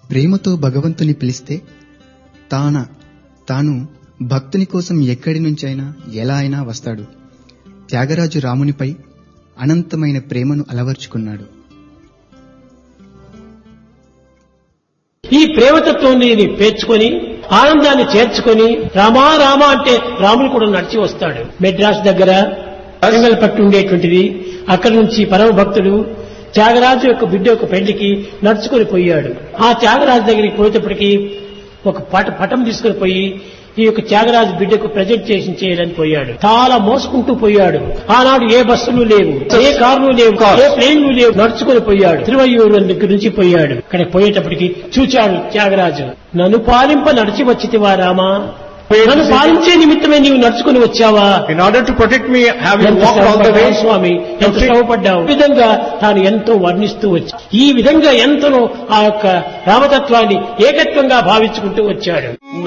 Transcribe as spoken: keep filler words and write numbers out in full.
ప్రేమతో భగవంతుని పిలిస్తే తాన తాను భక్తుని కోసం ఎక్కడి నుంచైనా ఎలా అయినా వస్తాడు. త్యాగరాజు రామునిపై అనంతమైన ప్రేమను అలవర్చుకున్నాడు. ఈ ప్రేమతత్వాన్ని పేర్చుకొని ఆనందాన్ని చేర్చుకొని రామా రామా అంటే రాములు కూడా నడిచి వస్తాడు. మెడ్రాస్ దగ్గర పట్టు ఉండేటువంటిది. అక్కడి నుంచి పరమ భక్తుడు త్యాగరాజు యొక్క బిడ్డ యొక్క పెళ్లికి నడుచుకొని పోయాడు. ఆ త్యాగరాజు దగ్గరికి పోయేటప్పటికి ఒక పట పటం తీసుకుని పోయి ఈ యొక్క త్యాగరాజు బిడ్డకు ప్రజెంటేషన్ చేయడానికి పోయాడు. చాలా మోసుకుంటూ పోయాడు. ఆనాడు ఏ బస్సులు లేవు, ఏ కార్లు లేవు, ఏ ట్రైన్లు లేవు. నడుచుకొని పోయాడు. తిరువయ్యూరు దగ్గర నుంచి పోయాడు. ఇక్కడ పోయేటప్పటికి చూచాడు త్యాగరాజు. నన్ను పాలింప నడిచి వచ్చితివా రామా, నన్ను పాలించే నిమిత్తమే నీవు నడుచుకుని వచ్చావా? In order to protect me, have you walked all the way? స్వామి, ఎంత శ్రమపడ్డావు. ఈ విధంగా తాను ఎంతో వర్ణిస్తూ వచ్చి ఈ విధంగా ఎంతనో ఆ యొక్క రామతత్వాన్ని ఏకత్వంగా భావించుకుంటూ వచ్చాడు.